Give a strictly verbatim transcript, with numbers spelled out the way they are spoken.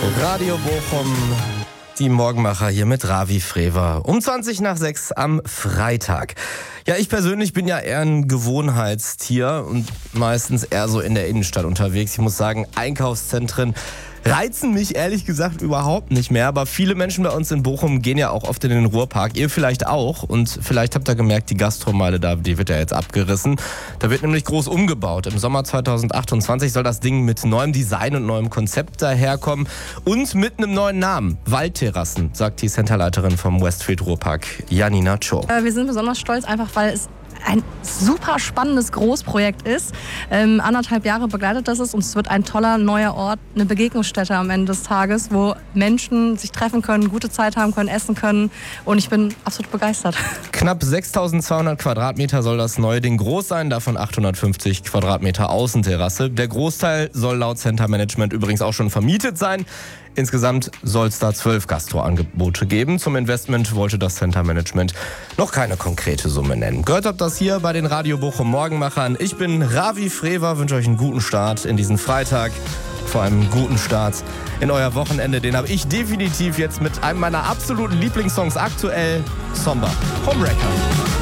Radio Bochum, die Morgenmacher hier mit Ravi Frewer. Um zwanzig nach sechs am Freitag. Ja, ich persönlich bin ja eher ein Gewohnheitstier und meistens eher so in der Innenstadt unterwegs. Ich muss sagen, Einkaufszentren reizen mich ehrlich gesagt überhaupt nicht mehr. Aber viele Menschen bei uns in Bochum gehen ja auch oft in den Ruhrpark. Ihr vielleicht auch. Und vielleicht habt ihr gemerkt, die Gastromeile da, die wird ja jetzt abgerissen. Da wird nämlich groß umgebaut. Im Sommer zweitausendachtundzwanzig soll das Ding mit neuem Design und neuem Konzept daherkommen. Und mit einem neuen Namen. Waldterrassen, sagt die Centerleiterin vom Westfield Ruhrpark, Janina Cho. Wir sind besonders stolz, einfach weil es ein super spannendes Großprojekt ist. Ähm, anderthalb Jahre begleitet das es und es wird ein toller neuer Ort, eine Begegnungsstätte am Ende des Tages, wo Menschen sich treffen können, gute Zeit haben können, essen können und ich bin absolut begeistert. Knapp sechstausendzweihundert Quadratmeter soll das neue Ding groß sein, davon achthundertfünfzig Quadratmeter Außenterrasse. Der Großteil soll laut Center Management übrigens auch schon vermietet sein. Insgesamt soll es da zwölf Gastro-Angebote geben. Zum Investment wollte das Center Management noch keine konkrete Summe nennen. Gehört habt das hier bei den Radio Bochum Morgenmachern. Ich bin Ravi Frewer, wünsche euch einen guten Start in diesen Freitag. Vor allem einen guten Start in euer Wochenende. Den habe ich definitiv jetzt mit einem meiner absoluten Lieblingssongs aktuell, Somber, Homewrecker.